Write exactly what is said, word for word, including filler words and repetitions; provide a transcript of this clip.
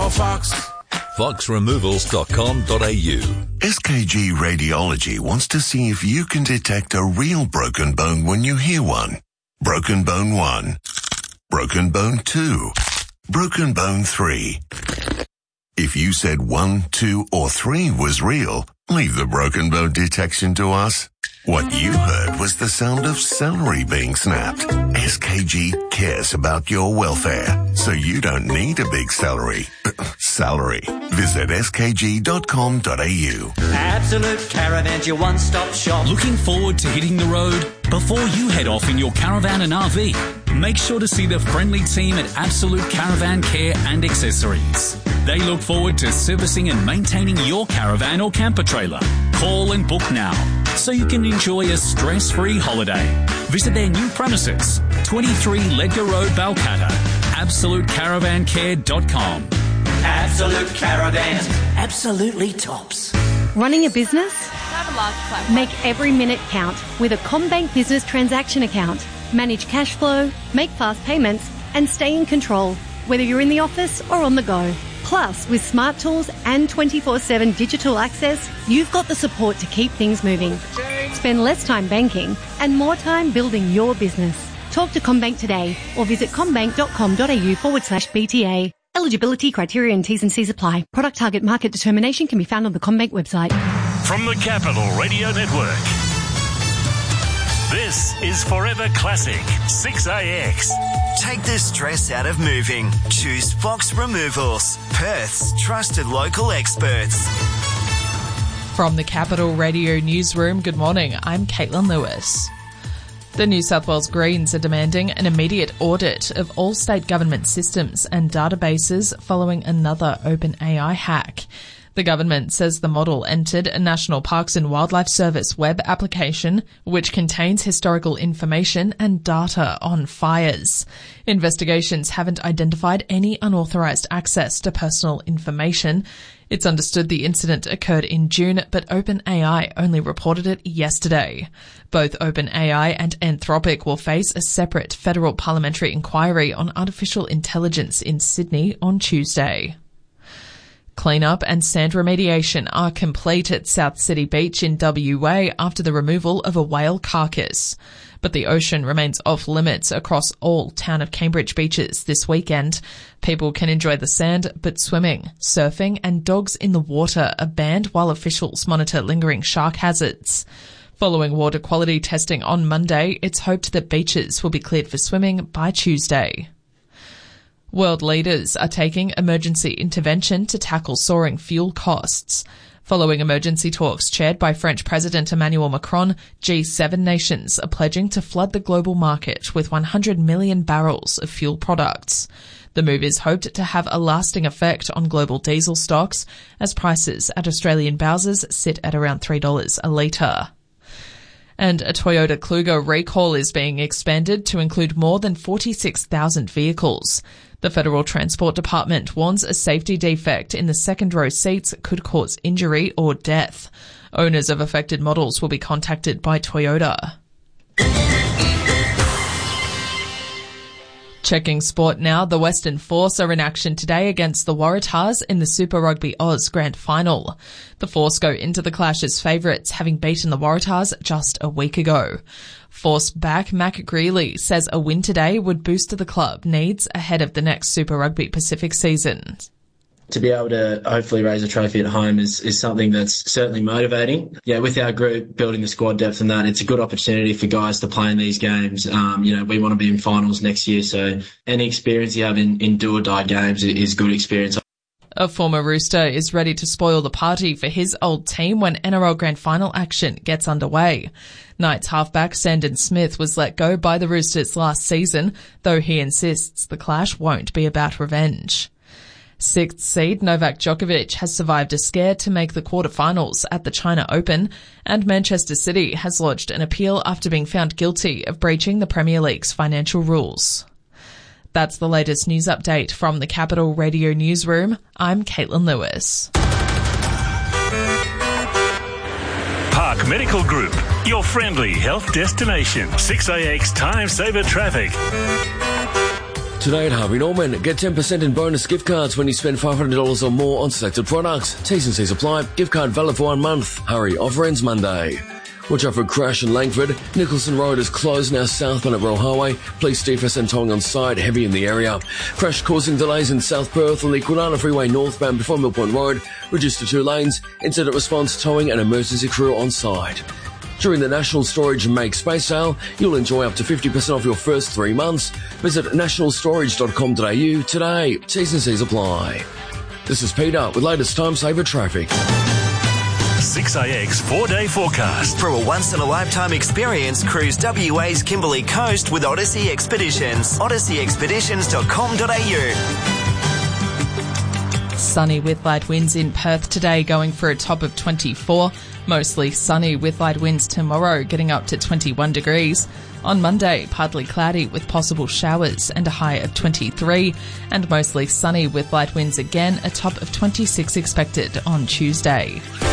no Fox. fox removals dot com dot a u. S K G Radiology wants to see if you can detect a real broken bone when you hear one. Broken bone one. Broken bone two. Broken bone three. If you said one, two, or three was real, leave the broken bone detection to us. What you heard was the sound of celery being snapped. S K G cares about your welfare, so you don't need a big celery. Salary. Visit s k g dot com dot a u. Absolute Caravan's your one-stop shop. Looking forward to hitting the road? Before you head off in your caravan and R V, make sure to see the friendly team at Absolute Caravan Care and Accessories. They look forward to servicing and maintaining your caravan or camper trailer. Call and book now so you can enjoy a stress-free holiday. Visit their new premises, twenty-three Ledger Road, Balcatta. absolute caravan care dot com. Absolute Caravans. Absolutely tops. Running a business? Make every minute count with a CommBank Business Transaction Account. Manage cash flow, make fast payments, and stay in control, whether you're in the office or on the go. Plus, with smart tools and twenty-four seven digital access, you've got the support to keep things moving. Spend less time banking and more time building your business. Talk to CommBank today or visit commbank dot com dot a u forward slash B T A. Eligibility criteria and T's and C's apply. Product target market determination can be found on the CommBank website. From the Capital Radio Network, this is Forever Classic six A X. Take the stress out of moving. Choose Fox Removals, Perth's trusted local experts. From the Capital Radio Newsroom, good morning. I'm Caitlin Lewis. The New South Wales Greens are demanding an immediate audit of all state government systems and databases following another OpenAI hack. The government says the model entered a National Parks and Wildlife Service web application which contains historical information and data on fires. Investigations haven't identified any unauthorised access to personal information. It's understood the incident occurred in June, but OpenAI only reported it yesterday. Both OpenAI and Anthropic will face a separate federal parliamentary inquiry on artificial intelligence in Sydney on Tuesday. Cleanup and sand remediation are complete at South City Beach in W A after the removal of a whale carcass. But the ocean remains off limits across all Town of Cambridge beaches this weekend. People can enjoy the sand, but swimming, surfing and dogs in the water are banned while officials monitor lingering shark hazards. Following water quality testing on Monday, it's hoped that beaches will be cleared for swimming by Tuesday. World leaders are taking emergency intervention to tackle soaring fuel costs. Following emergency talks chaired by French President Emmanuel Macron, G seven nations are pledging to flood the global market with one hundred million barrels of fuel products. The move is hoped to have a lasting effect on global diesel stocks as prices at Australian bowsers sit at around three dollars a litre. And a Toyota Kluger recall is being expanded to include more than forty-six thousand vehicles. The Federal Transport Department warns a safety defect in the second row seats could cause injury or death. Owners of affected models will be contacted by Toyota. Checking sport now, the Western Force are in action today against the Waratahs in the Super Rugby Oz Grand Final. The Force go into the clash as favourites, having beaten the Waratahs just a week ago. Force back Mac Greeley says a win today would boost the club needs ahead of the next Super Rugby Pacific season. To be able to hopefully raise a trophy at home is, is something that's certainly motivating. Yeah, with our group building the squad depth and that, it's a good opportunity for guys to play in these games. Um, you know, we want to be in finals next year, so any experience you have in, in do or die games is good experience. A former Rooster is ready to spoil the party for his old team when N R L Grand Final action gets underway. Knights halfback Sandon Smith was let go by the Roosters last season, though he insists the clash won't be about revenge. Sixth seed Novak Djokovic has survived a scare to make the quarterfinals at the China Open, and Manchester City has lodged an appeal after being found guilty of breaching the Premier League's financial rules. That's the latest news update from the Capital Radio Newsroom. I'm Caitlin Lewis. Park Medical Group, your friendly health destination. six A X Time Saver Traffic. Today at Harvey Norman, get ten percent in bonus gift cards when you spend five hundred dollars or more on selected products. T's and C's apply. Gift card valid for one month. Hurry, offer ends Monday. Watch out for a crash in Langford. Nicholson Road is closed now southbound at Royal Highway. Police D F S and towing on site, heavy in the area. Crash causing delays in South Perth on the Kwinana Freeway northbound before Mill Point Road. Reduced to two lanes. Incident response, towing and emergency crew on site. During the National Storage Make Space Sale, you'll enjoy up to fifty percent off your first three months. Visit national storage dot com dot a u today. T's and C's apply. This is Peter with latest time saver traffic. six A X four-day forecast. For a once-in-a-lifetime experience, cruise W A's Kimberley Coast with Odyssey Expeditions. odyssey expeditions dot com dot a u. Sunny with light winds in Perth today, going for a top of twenty-four. Mostly sunny with light winds tomorrow, getting up to twenty-one degrees. On Monday, partly cloudy with possible showers and a high of twenty-three. And mostly sunny with light winds again, a top of twenty-six expected on Tuesday.